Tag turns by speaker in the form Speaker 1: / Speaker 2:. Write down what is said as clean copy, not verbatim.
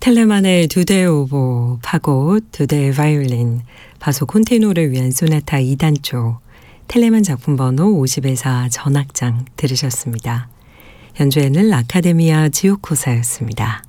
Speaker 1: 텔레만의 두대 오보, 파고, 두대 바이올린, 바소 콘티노를 위한 소나타 2단조, 텔레만 작품 번호 50에서 전악장 들으셨습니다. 연주에는 라카데미아 지오코사였습니다.